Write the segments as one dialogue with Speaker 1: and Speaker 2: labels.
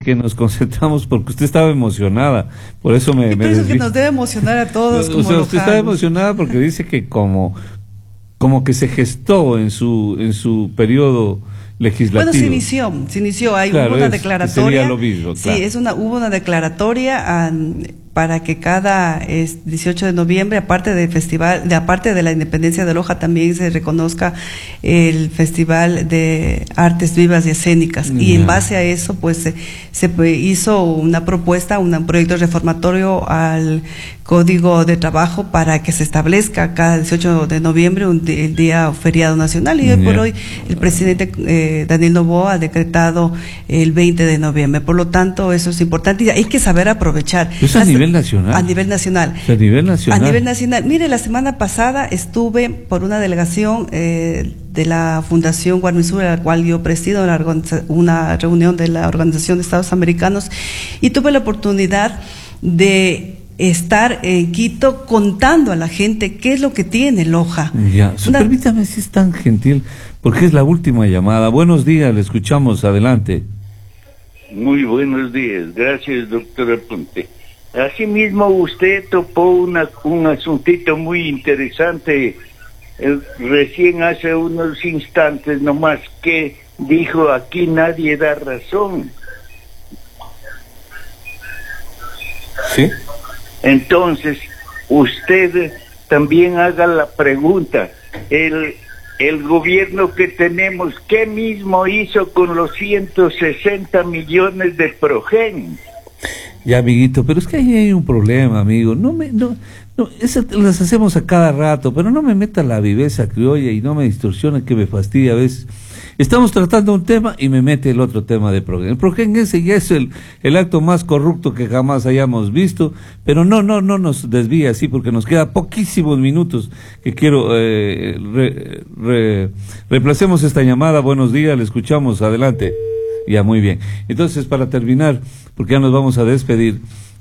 Speaker 1: que nos concentramos porque usted estaba emocionada, por eso me
Speaker 2: pienso que nos debe emocionar a todos.
Speaker 1: O sea, usted estaba emocionada porque dice que como que se gestó en su periodo legislativo.
Speaker 2: Bueno, se inició, hubo una declaratoria.
Speaker 1: Sería lo mismo, claro.
Speaker 2: Sí, hubo una declaratoria para que cada 18 de noviembre, aparte de la independencia de Loja, también se reconozca el Festival de Artes Vivas y Escénicas. Y en base a eso, pues se hizo una propuesta, un proyecto reformatorio al Código de Trabajo para que se establezca cada 18 de noviembre el día feriado nacional. Y hoy por hoy el presidente Daniel Noboa ha decretado el 20 de noviembre. Por lo tanto, eso es importante y hay que saber aprovechar.
Speaker 1: ¿Eso a nivel nacional?
Speaker 2: A nivel nacional.
Speaker 1: ¿A nivel nacional?
Speaker 2: A nivel nacional. Mire, la semana pasada estuve por una delegación de la Fundación Guarnisur, a la cual yo presido, una reunión de la Organización de Estados Americanos, y tuve la oportunidad de estar en Quito contando a la gente qué es lo que tiene Loja.
Speaker 1: Ya, permítame si es tan gentil, porque es la última llamada. Buenos días, le escuchamos, adelante.
Speaker 3: Muy buenos días, gracias, doctor Apunte. Asimismo, usted topó un asuntito muy interesante recién hace unos instantes nomás, que dijo: aquí nadie da razón.
Speaker 1: ¿Sí?
Speaker 3: Entonces, usted también haga la pregunta, el gobierno que tenemos, ¿qué mismo hizo con los 160 millones de Progen?
Speaker 1: Ya, amiguito, pero es que ahí hay un problema, amigo. No, eso las hacemos a cada rato, pero no me meta la viveza criolla y no me distorsione, que me fastidia a veces. Estamos tratando un tema y me mete el otro tema de Progen. El Progen ese ya es el acto más corrupto que jamás hayamos visto, pero no nos desvía así, porque nos queda poquísimos minutos que quiero reemplacemos esta llamada. Buenos días, le escuchamos, adelante. Ya, muy bien. Entonces, para terminar, porque ya nos vamos a despedir,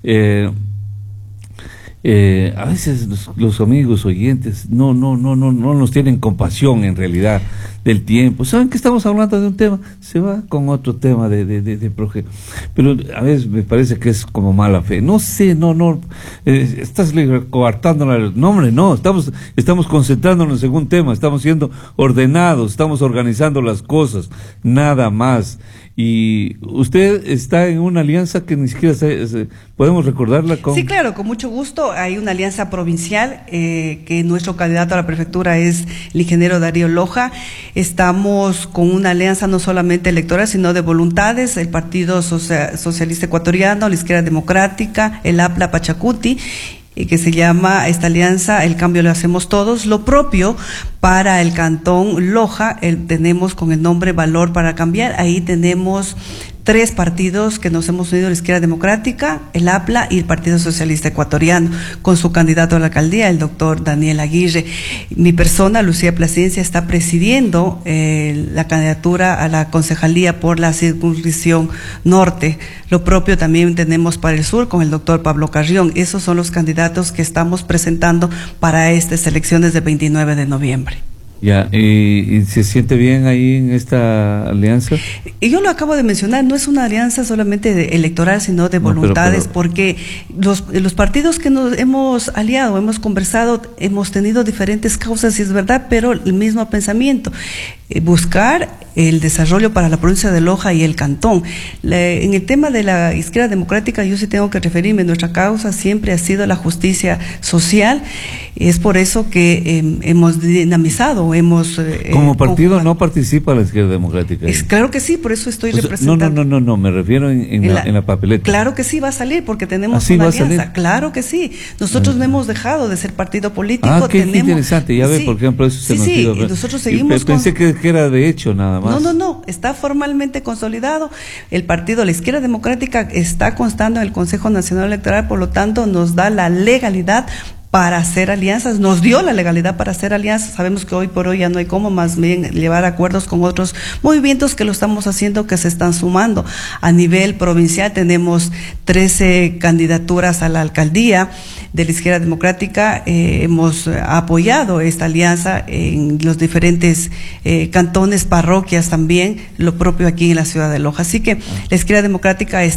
Speaker 1: a veces los amigos oyentes no nos tienen compasión en realidad del tiempo. Saben que estamos hablando de un tema, se va con otro tema de Progen. Pero a veces me parece que es como mala fe. No sé, estás coartándola. No, hombre, no, estamos concentrándonos en un tema, estamos siendo ordenados, estamos organizando las cosas, nada más. Y usted está en una alianza que ni siquiera podemos recordarla con...
Speaker 2: Sí, claro, con mucho gusto. Hay una alianza provincial que nuestro candidato a la prefectura es el ingeniero Darío Loja. Estamos con una alianza no solamente electoral, sino de voluntades: el Partido Socialista Ecuatoriano, la Izquierda Democrática, el APLA Pachacuti, que se llama esta alianza El Cambio lo Hacemos Todos. Lo propio para el Cantón Loja, tenemos con el nombre Valor para Cambiar. Ahí tenemos 3 partidos que nos hemos unido: la Izquierda Democrática, el APLA y el Partido Socialista Ecuatoriano, con su candidato a la alcaldía, el doctor Daniel Aguirre. Mi persona, Lucía Plasencia, está presidiendo la candidatura a la concejalía por la circunscripción norte. Lo propio también tenemos para el sur con el doctor Pablo Carrión. Esos son los candidatos que estamos presentando para estas elecciones del 29 de noviembre.
Speaker 1: Ya, ¿y se siente bien ahí en esta alianza?
Speaker 2: Y yo lo acabo de mencionar, no es una alianza solamente electoral, sino de voluntades, porque los partidos que nos hemos aliado, hemos conversado, hemos tenido diferentes causas, y es verdad, pero el mismo pensamiento: buscar el desarrollo para la provincia de Loja y el cantón. En el tema de la Izquierda Democrática, yo sí tengo que referirme, nuestra causa siempre ha sido la justicia social. Es por eso que hemos dinamizado,
Speaker 1: como partido no participa la Izquierda Democrática.
Speaker 2: Claro que sí, por eso estoy representando.
Speaker 1: No, me refiero en la papeleta.
Speaker 2: Claro que sí va a salir, porque tenemos una alianza. Claro que sí. Nosotros no hemos dejado de ser partido político.
Speaker 1: Qué interesante, ya ve, por ejemplo, eso se nos dio.
Speaker 2: Y nosotros seguimos
Speaker 1: pensé que era de hecho nada más.
Speaker 2: No, está formalmente consolidado. El partido, la Izquierda Democrática, está constando en el Consejo Nacional Electoral, por lo tanto nos da la legalidad para hacer alianzas, nos dio la legalidad para hacer alianzas. Sabemos que hoy por hoy ya no hay cómo más bien llevar acuerdos con otros movimientos que lo estamos haciendo, que se están sumando. A nivel provincial tenemos 13 candidaturas a la alcaldía de la Izquierda Democrática. Hemos apoyado esta alianza en los diferentes cantones, parroquias también, lo propio aquí en la ciudad de Loja. Así que la Izquierda Democrática